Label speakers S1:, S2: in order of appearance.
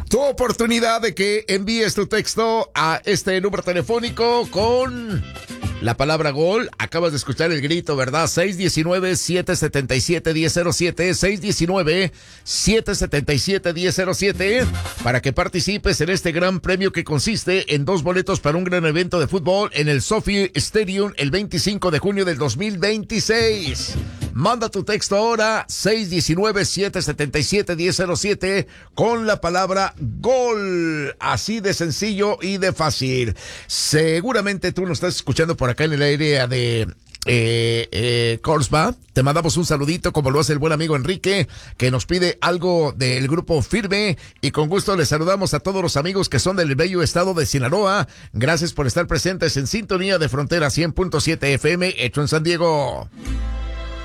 S1: Tu oportunidad de que envíes tu texto a este número telefónico con la palabra gol. Acabas de escuchar el grito, ¿verdad? 619-777-1007, 619-777-1007, para que participes en este gran premio que consiste en 2 boletos para un gran evento de fútbol en el SoFi Stadium el 25 de junio del 2026. Manda tu texto ahora, 619-777-1007, con la palabra gol. Así de sencillo y de fácil. Seguramente tú nos estás escuchando por acá en el área de Corsba. Te mandamos un saludito, como lo hace el buen amigo Enrique, que nos pide algo del grupo Firme, y con gusto les saludamos a todos los amigos que son del bello estado de Sinaloa. Gracias por estar presentes en sintonía de Frontera 100.7 FM, hecho en San Diego.